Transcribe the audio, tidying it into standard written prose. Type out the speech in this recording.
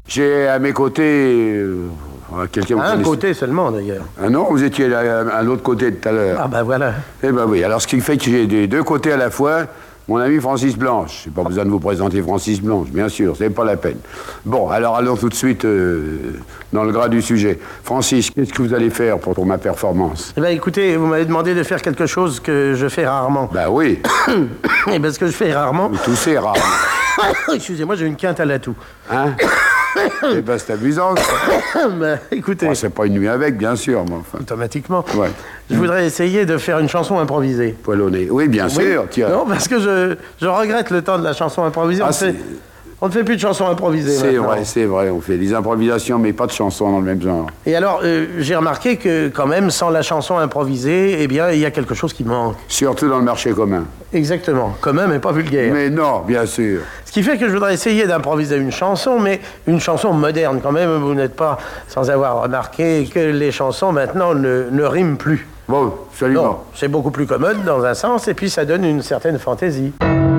J'ai à mes côtés quelqu'un... Un côté seulement, d'ailleurs. Ah non, vous étiez à l'autre côté tout à l'heure. Ah ben voilà. Eh ben oui, alors ce qui fait que j'ai des deux côtés à la fois, mon ami Francis Blanche. J'ai pas besoin de vous présenter Francis Blanche, bien sûr, c'est pas la peine. Bon, alors allons tout de suite dans le gras du sujet. Francis, qu'est-ce que vous allez faire pour ma performance? Eh bien, écoutez, vous m'avez demandé de faire quelque chose que je fais rarement. Ben oui. Et bien, ce que je fais rarement... Vous toussez rarement. Excusez-moi, j'ai une quinte à l'atout. Hein? Eh ben, c'est amusant, ça. Ben, écoutez... Oh, c'est pas une nuit avec, bien sûr, mais enfin... Automatiquement. Ouais. Je voudrais essayer de faire une chanson improvisée. Poil au nez. Oui, bien sûr, tiens. Non, parce que je regrette le temps de la chanson improvisée. Ah, On ne fait plus de chansons improvisées. C'est vrai, on fait des improvisations, mais pas de chansons dans le même genre. Et alors, j'ai remarqué que, quand même, sans la chanson improvisée, eh bien, il y a quelque chose qui manque. Surtout dans le marché commun. Exactement. Commun, mais pas vulgaire. Mais non, bien sûr. Ce qui fait que je voudrais essayer d'improviser une chanson, mais une chanson moderne quand même. Vous n'êtes pas sans avoir remarqué que les chansons, maintenant, ne riment plus. Bon, absolument. Non, c'est beaucoup plus commode, dans un sens, et puis ça donne une certaine fantaisie.